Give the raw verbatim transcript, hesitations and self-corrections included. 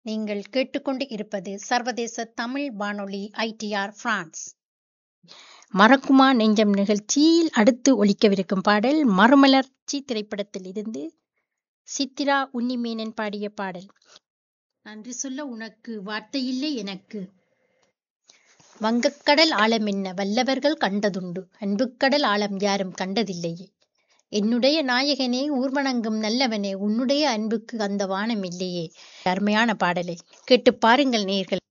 நீங்கள் கேட்டுக்கொண்டு இருப்பது சர்வதேச தமிழ் வானொலி ஐ டி ஆர் பிரான்ஸ். மறக்குமா நெஞ்சம் நிகழ்ச்சியில் அடுத்து ஒலிக்கவிருக்கும் பாடல் மறுமலர்ச்சி திரைப்படத்தில் இருந்து சித்திரா உன்னிமேனன் பாடிய பாடல். நன்றி சொல்ல உனக்கு வார்த்தையில்லை எனக்கு. வங்கக்கடல் ஆழம் என்ன வல்லவர்கள் கண்டதுண்டு, அன்புக்கடல் ஆழம் யாரும் கண்டதில்லையே. என்னுடைய நாயகனே, ஊர்வனங்கும் நல்லவனே, உன்னுடைய அன்புக்கு அந்த வானம் இல்லையே. அருமையான பாடலை கேட்டு பாருங்கள் நேயர்கள்.